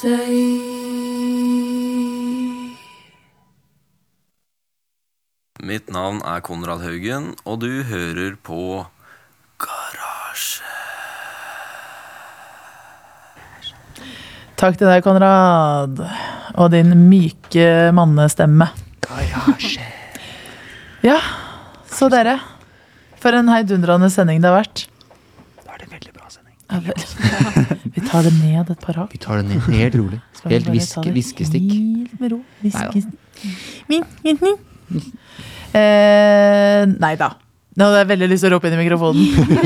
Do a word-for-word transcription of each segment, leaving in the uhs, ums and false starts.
Mitt navn er Konrad Haugen, og du hører på Garasje. Takk til deg, Konrad, og din myke mannestemme. Garasje. Ja, så dere, for en heidundrende sending det har vært. Da er det veldig bra sending. Ja, vel. Vi tar det ned et par hakk. Vi tar det ned helt rolig. Helt viske, viskestikk. Helt med ro. Viskestikk. Eh, nei da. Nå hadde jeg veldig lyst til å rope inn i mikrofonen.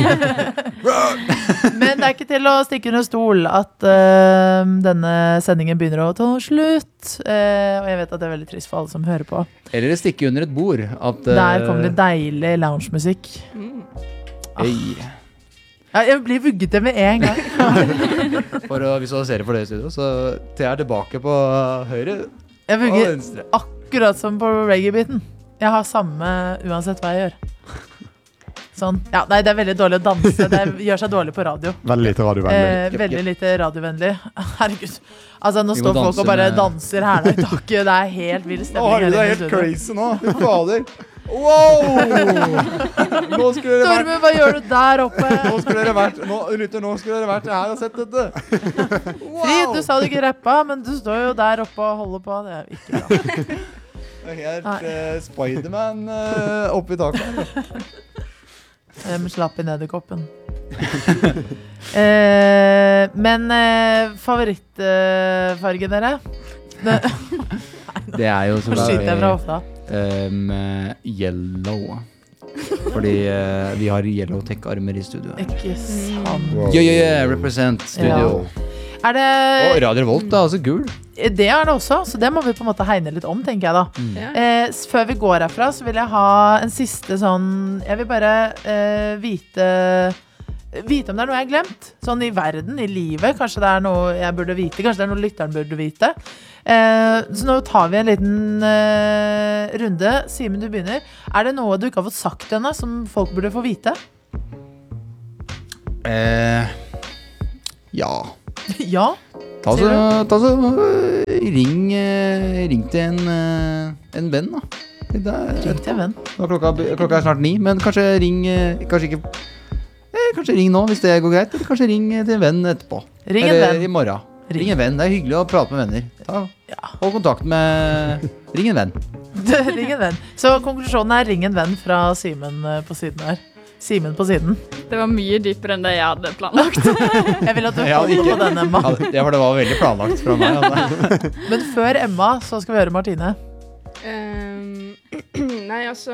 Men det er ikke til å stikke under stol at uh, denne sendingen begynner å ta slutt. Uh, og jeg vet at det er veldig trist for alle som hører på. Eller stikke under et bord. At, uh, Der kommer det deilig lounge-musikk. Mm. Ah. Ja, jeg blir vugget det med en gang. For å visualisere for det i studio, så jeg er tilbake på høyre Jeg vugger og venstre. akkurat som på reggae-biten. Jeg har samme uansett hva jeg gjør. Sånn. Ja, nei, det er veldig dårlig å danse. Det gjør seg dårlig på radio. Veldig lite radiovennlig. Eh, veldig lite radiovennlig. Herregud. Altså, nå Vi må står folk og bare danse med- danser her i taket. Det er helt vild Å, stemning. herregud, det er her inne i helt studio. crazy nå. Fy fader. Wow! Nå skulle dere vært Torben, hva gjør du der oppe? Nå skulle dere vært Nå, lytter, nå skulle dere vært her og sett dette. Frid, du sa du ikke rappa, men du står jo der oppe og holder på. Det er jo ikke bra. Det er helt uh, Spiderman uh, oppe i taket. Um, slapp i nederkoppen. eh, men eh, favorittfarge dere? Det, Det er jo så Nå skyter jeg fra hofta. um, yellow. Fordi uh, vi har yellow tech-armer i studio. Ikke sant. Yeah, yeah, yeah, represent studio. Er det... Og Radio Revolt er også gul. Det er det også, så det må vi på en måte hegne litt om, tenker jeg da. Mm. Eh, s- før vi går herfra, så vil jeg ha en siste sånn... Jeg vil bare eh, vite... Vite om det er noe jeg har glemt. Sånn i verden, i livet. Kanskje det er noe jeg burde vite. Kanskje det er noe lytteren burde vite. Eh, så nå tar vi en liten eh, runde. Simen, du begynner. Er det noe du ikke har fått sagt ennå, som folk burde få vite? Eh, ja. Ja. Ta så, ta så øh, ring, øh, ring til en, øh, en venn da. Det er, Ring til en venn. Nå, klokka, klokka er snart ni, men kanskje ring, øh, kanskje ikke, eh, kanskje ring nå hvis det går greit, eller kanskje ring til en venn etterpå. Ring en eller venn. i morgen. Ring. ring en venn, det er hyggelig å prate med venner. Ta, Ja. hold kontakt med, ring en venn. Ring en venn. Så konklusjonen er ring en venn fra Simen eh, på siden her. Simen på siden. Det var mye dypere enn det jeg hadde planlagt. Jeg vil at du Ja, holder ikke- på den, Emma. Ja, det, for det var veldig planlagt fra meg. Altså. Men før Emma, så skal vi høre Martine. Um, nei, altså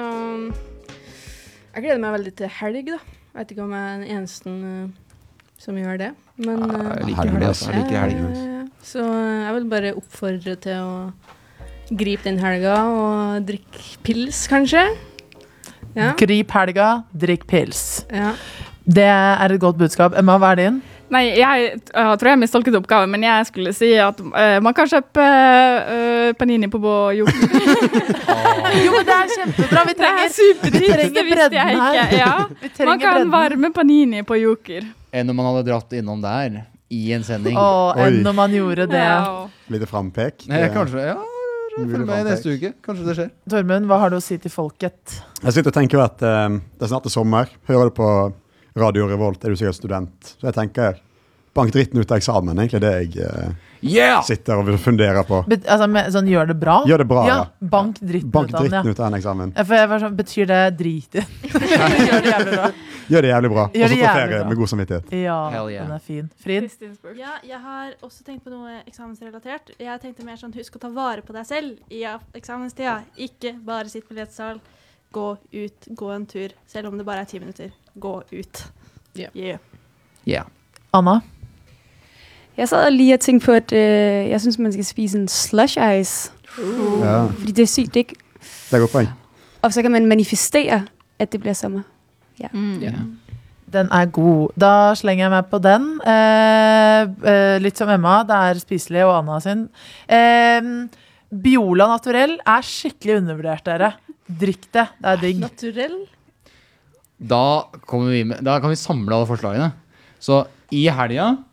Jeg gleder meg veldig til helg, da. Jeg vet ikke om jeg er den eneste uh, som gjør det. Men Ja, uh, jeg liker helg, altså. Jeg liker helg. eh, Så uh, jeg vil bare oppfordre til å gripe den helga og drikke pils, kanskje. Ja. Grip helga, drikk pils. Ja. Det er et godt budskap. Emma, hva er din? Nei, jeg uh, tror jeg mistolket oppgaven, men jeg skulle si at uh, man kan kjøpe uh, panini på Joker. Jo, men det er kjempebra. Vi Det er trenger, vi supertips, trenger det visste jeg bredden her. ikke. Ja. Vi trenger Man kan bredden. varme panini på Joker. Enn om man hadde dratt innom der i en sending. Åh, Oi. enn når man gjorde det. Ja. Lite frampek. Nei, kanskje, ja, Mulig følg med frampek. neste uke. Kanskje det skjer. Tormund, hva har du å si til folket? Jeg sitter og tenker jo at eh, det er snart er sommer. Hører du på Radio Revolt, er du sikkert student. Så jeg tenker, bank dritten ut av eksamen, egentlig det jeg eh, Yeah! sitter og funderer på. Bet altså, med, sånn, gjør det bra? Gjør det bra, ja. ja. Bank dritten Bank ut av den, dritten ja. ut av en eksamen. Ja, for jeg var sånn, betyr det drit i? Gjør det jævlig bra. Gjør det jævlig bra. Gjør Og så det få jævlig ferie bra. med god samvittighet. Ja, Hell yeah. den er fin. Frid? Ja, jeg har også tenkt på noe eksamensrelatert. Jeg tenkte mer sånn, husk å ta vare på deg selv i eksamenstida. Ikke bare sitt på lettesal. Gå ut, gå en tur. Selv om det bare er ti minutter. Gå ut. Ja. Yeah. Yeah. Anna? Jeg sad lige og tænkte på, at øh, jeg synes, man skal spise en slush ice. Uh. Ja, Fordi det er sygt, ikke? det er godt poeng. Og så kan man manifestere, at det bliver sommer. Ja. Mm. Yeah. Den er god. Da slenger jeg meg på den. Eh, eh, litt som Emma, det er spiselig, og Anna sin. Eh, Biola Naturell er skikkelig undervurdert, dere. Drikk det, det er digg. Naturell. Da, kommer vi med, da kan vi samle alle forslagene. Så i helga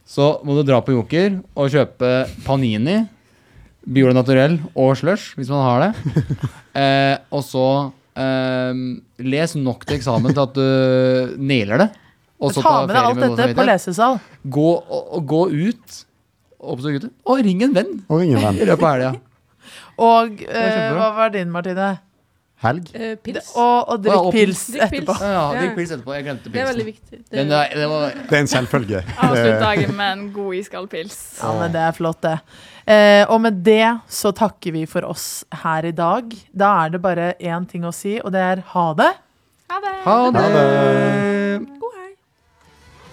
så må du dra på Joker og kjøpe Panini, Biolo Naturell og Slush, hvis man har det. Eh, og så eh, les nok til eksamen til at du nailer det. Og så Ta ta med deg ferie alt med god dette på samvittighet. lesesal. Gå, og, og gå ut, oppsøk gutter, og ring en venn Og ringe en venn. i løpet av helga. Og er eh, kjempebra. hva var din, Martine? Helg. Eh, pils. Og, og drikk Ja, og pils Drikk pils. etterpå. Ja, ja, Ja. drikk pils etterpå. Jeg glemte Det er veldig pilsen. viktig. Det, Den, der- det var, Det er en selvfølge. Avslutt Det- dagen med en god iskald pils. Ja, men det er flott det. Eh, og med det så takker vi for oss her i dag. Da er det bare én ting å si, og det er ha det. Ha det! ha Ha det! det.